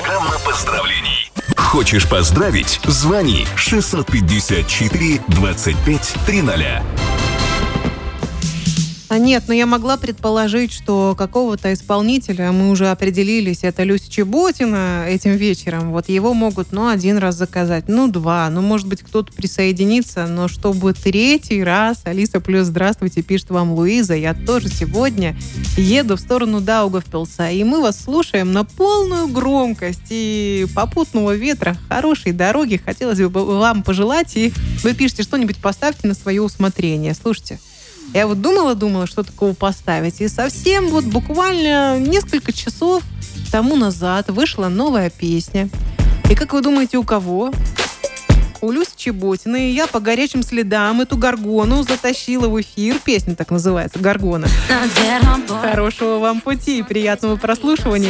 Программа поздравлений. Хочешь поздравить? Звони 654 25 300. Нет, но я могла предположить, что какого-то исполнителя, мы уже определились, это Люся Чеботина этим вечером, вот его могут, один раз заказать, два, может быть, кто-то присоединится, но чтобы третий раз, Алиса плюс здравствуйте, пишет вам Луиза, я тоже сегодня еду в сторону Даугавпилса, и мы вас слушаем на полную громкость, и попутного ветра, хорошей дороги, хотелось бы вам пожелать, и вы пишете что-нибудь, поставьте на свое усмотрение, слушайте. Я вот думала, что такого поставить. И совсем буквально несколько часов тому назад вышла новая песня. И как вы думаете, у кого? У Люси Чеботиной. И я по горячим следам эту Горгону затащила в эфир. Песня так называется, Горгона. Хорошего вам пути и приятного прослушивания.